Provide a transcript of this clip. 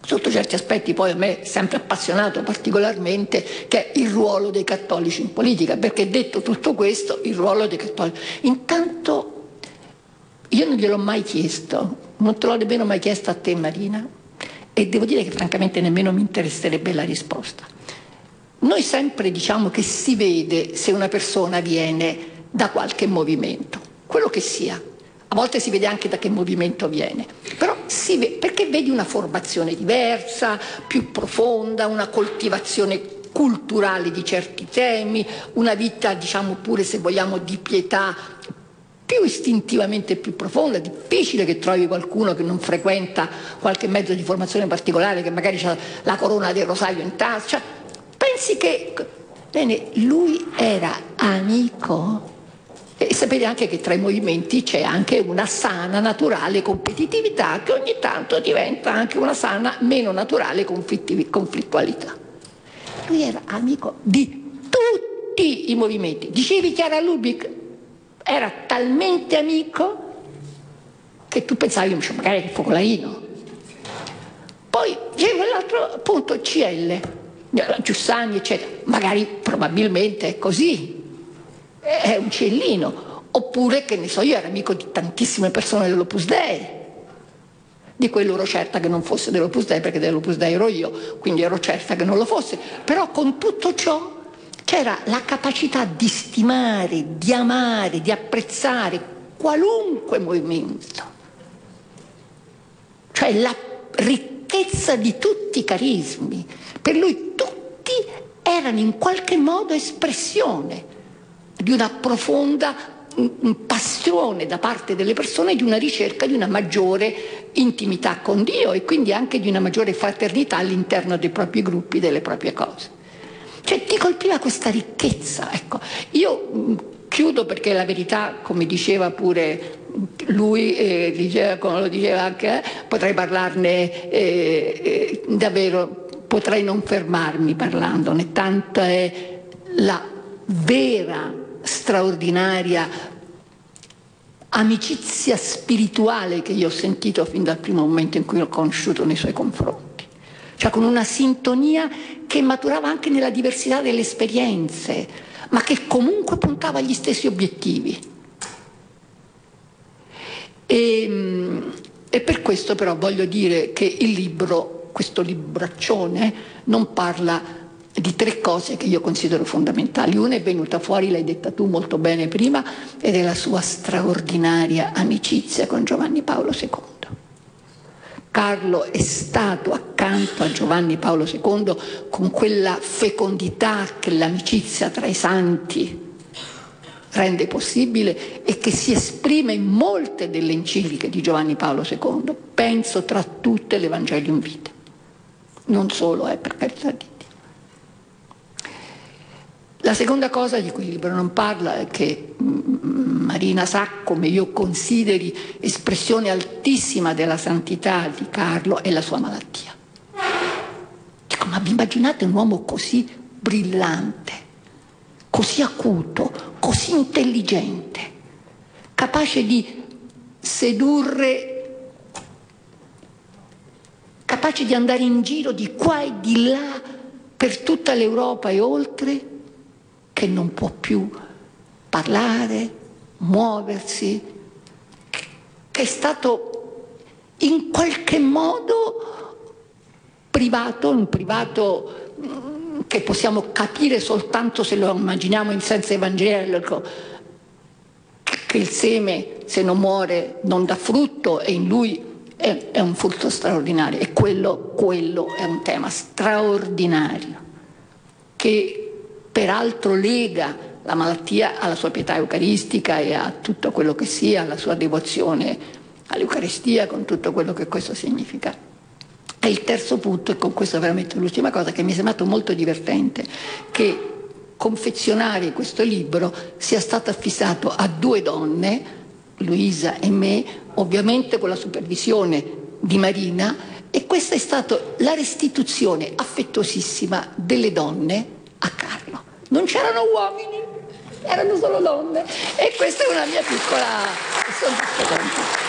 sotto certi aspetti poi a me è sempre appassionato particolarmente, che è il ruolo dei cattolici in politica, perché detto tutto questo, il ruolo dei cattolici. Intanto io non gliel'ho mai chiesto, non te l'ho nemmeno mai chiesto a te Marina, e devo dire che francamente nemmeno mi interesserebbe la risposta. Noi sempre diciamo che si vede se una persona viene da qualche movimento, quello che sia. A volte si vede anche da che movimento viene, però si vede, perché vedi una formazione diversa, più profonda, una coltivazione culturale di certi temi, una vita, diciamo pure se vogliamo, di pietà più istintivamente più profonda. È difficile che trovi qualcuno che non frequenta qualche mezzo di formazione particolare, che magari ha la corona del rosario in tasca. Cioè, pensi che... Bene, lui era amico. E sapete anche che tra i movimenti c'è anche una sana, naturale competitività che ogni tanto diventa anche una sana, meno naturale conflittualità. Lui era amico di tutti i movimenti. Dicevi Chiara Lubich, era talmente amico che tu pensavi, magari che focolaino. Poi dicevo l'altro appunto CL, Giussani, eccetera. Magari probabilmente è così. È un ciellino, oppure che ne so io era amico di tantissime persone dell'Opus Dei, di quello ero certa che non fosse dell'Opus Dei, perché dell'Opus Dei ero io, quindi ero certa che non lo fosse, però con tutto ciò c'era la capacità di stimare, di amare, di apprezzare qualunque movimento, cioè la ricchezza di tutti i carismi. Per lui tutti erano in qualche modo espressione di una profonda passione da parte delle persone, di una ricerca di una maggiore intimità con Dio e quindi anche di una maggiore fraternità all'interno dei propri gruppi, delle proprie cose. Cioè ti colpiva questa ricchezza, ecco. Io chiudo perché la verità, come diceva pure lui, diceva, come lo diceva anche, potrei parlarne davvero, potrei non fermarmi parlandone, tanta è la vera straordinaria amicizia spirituale che io ho sentito fin dal primo momento in cui l'ho conosciuto nei suoi confronti, cioè con una sintonia che maturava anche nella diversità delle esperienze, ma che comunque puntava agli stessi obiettivi. E per questo però voglio dire che il libro, questo libraccione, non parla di tre cose che io considero fondamentali. Una è venuta fuori, l'hai detta tu molto bene prima, ed è la sua straordinaria amicizia con Giovanni Paolo II. Carlo è stato accanto a Giovanni Paolo II con quella fecondità che l'amicizia tra i santi rende possibile e che si esprime in molte delle encicliche di Giovanni Paolo II. Penso tra tutte l'Evangelium Vitae. Non solo, per carità di Dio. La seconda cosa di cui il libro non parla è che Marina sa come io consideri espressione altissima della santità di Carlo è la sua malattia. Dico, ma vi immaginate un uomo così brillante, così acuto, così intelligente, capace di sedurre, capace di andare in giro di qua e di là per tutta l'Europa e oltre, che non può più parlare, muoversi, che è stato in qualche modo privato, un privato che possiamo capire soltanto se lo immaginiamo in senso evangelico, che il seme se non muore non dà frutto e in lui è un frutto straordinario, e quello è un tema straordinario che peraltro lega la malattia alla sua pietà eucaristica e a tutto quello che sia, alla sua devozione all'Eucaristia, con tutto quello che questo significa. E il terzo punto, e con questo è veramente l'ultima cosa, che mi è sembrato molto divertente, che confezionare questo libro sia stato affissato a due donne, Luisa e me, ovviamente con la supervisione di Marina, e questa è stata la restituzione affettuosissima delle donne a Carlo. Non c'erano uomini, erano solo donne, e questa è una mia piccola soddisfazione.